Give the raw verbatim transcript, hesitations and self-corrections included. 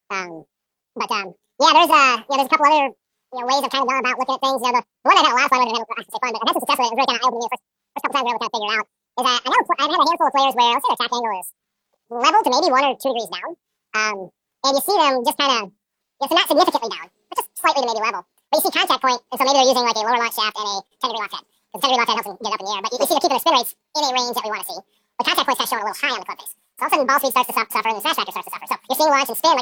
Um, but um, yeah, there's uh, you know, there's a couple other you know ways of kind of going about looking at things. You know, the, the one I had a lot of fun with, I should say fun, but I had some success with it. It was really kind of eye-opening. The first, first couple times we were able to kind of figure it out is that I know I've had a handful of players where let's say their attack angle is level to maybe one or two degrees down, um, and you see them just kind of, you know, so not significantly down, but just slightly to maybe level. But you see contact point, and so maybe they're using like a lower launch shaft and a ten degree loft head. Because ten degree loft head helps them get up in the air, but you, you see they're keeping their spin rates in a range that we want to see. The contact point's kind of showing a little high on the club face. So all of a sudden ball speed starts to suffer and the smash factor starts to suffer. So you're seeing launch and spin like